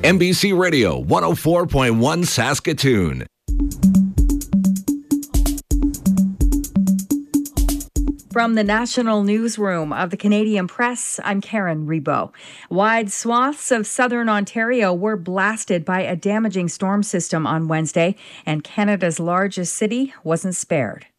MBC Radio 104.1 Saskatoon. From the National Newsroom of the Canadian Press, I'm Karen Rebo. Wide swaths of southern Ontario were blasted by a damaging storm system on Wednesday, and Canada's largest city wasn't spared.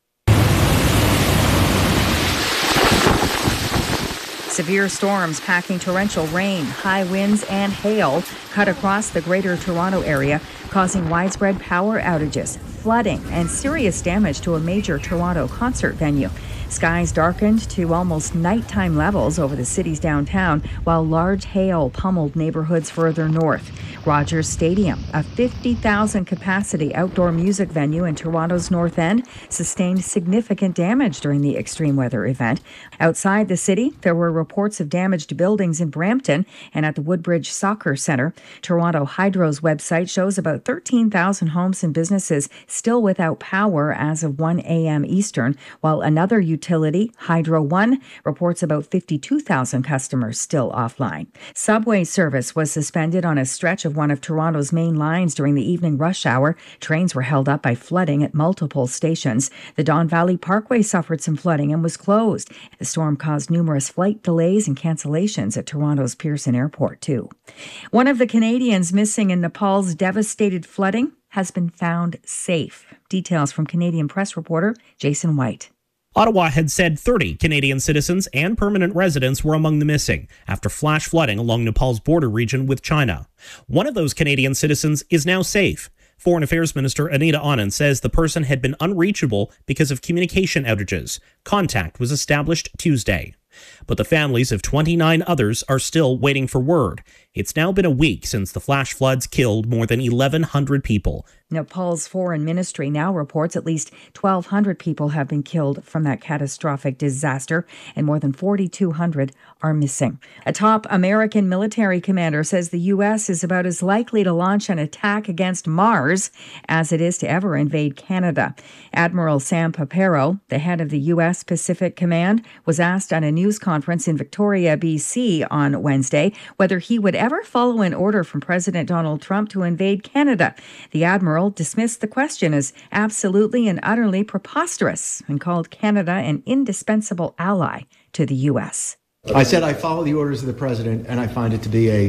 Severe storms packing torrential rain, high winds, and hail cut across the Greater Toronto area, causing widespread power outages, flooding, and serious damage to a major Toronto concert venue. Skies darkened to almost nighttime levels over the city's downtown, while large hail pummeled neighborhoods further north. Rogers Stadium, a 50,000-capacity outdoor music venue in Toronto's North End, sustained significant damage during the extreme weather event. Outside the city, there were reports of damaged buildings in Brampton and at the Woodbridge Soccer Centre. Toronto Hydro's website shows about 13,000 homes and businesses still without power as of 1 a.m. Eastern, while another utility, Hydro One, reports about 52,000 customers still offline. Subway service was suspended on a stretch of one of Toronto's main lines during the evening rush hour. Trains were held up by flooding at multiple stations. The Don Valley Parkway suffered some flooding and was closed. The storm caused numerous flight delays and cancellations at Toronto's Pearson Airport, too. One of the Canadians missing in Nepal's devastated flooding has been found safe. Details from Canadian Press reporter Jason White. Ottawa had said 30 Canadian citizens and permanent residents were among the missing after flash flooding along Nepal's border region with China. One of those Canadian citizens is now safe. Foreign Affairs Minister Anita Anand says the person had been unreachable because of communication outages. Contact was established Tuesday. But the families of 29 others are still waiting for word. It's now been a week since the flash floods killed more than 1,100 people. Nepal's foreign ministry now reports at least 1,200 people have been killed from that catastrophic disaster, and more than 4,200 are missing. A top American military commander says the U.S. is about as likely to launch an attack against Mars as it is to ever invade Canada. Admiral Sam Papero, the head of the U.S. Pacific Command, was asked at a news conference in Victoria, BC on Wednesday whether he would ever follow an order from President Donald Trump to invade Canada. The admiral dismissed the question as absolutely and utterly preposterous and called Canada an indispensable ally to the U.S. I said I follow the orders of the president, and I find it to be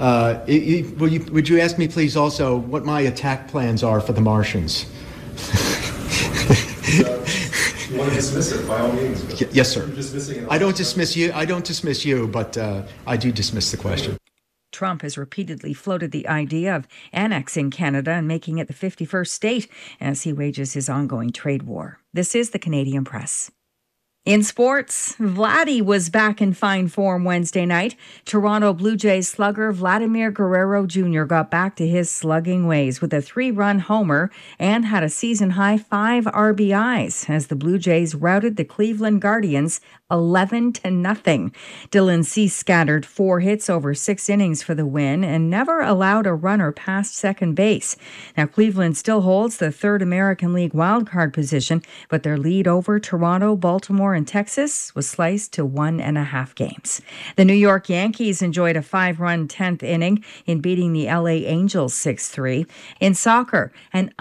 a... would you ask me, please, also what my attack plans are for the Martians? You want to dismiss it, by all means. Yes, sir. I don't dismiss you, but I do dismiss the question. Trump has repeatedly floated the idea of annexing Canada and making it the 51st state as he wages his ongoing trade war. This is the Canadian Press. In sports, Vladdy was back in fine form Wednesday night. Toronto Blue Jays slugger Vladimir Guerrero Jr. got back to his slugging ways with a 3-run homer and had a season-high 5 RBIs as the Blue Jays routed the Cleveland Guardians 11-0. Dylan Cease scattered 4 hits over 6 innings for the win and never allowed a runner past second base. Now, Cleveland still holds the 3rd American League wildcard position, but their lead over Toronto, Baltimore, and Texas was sliced to 1.5 games. The New York Yankees enjoyed a 5-run 10th inning in beating the LA Angels 6-3. In soccer, an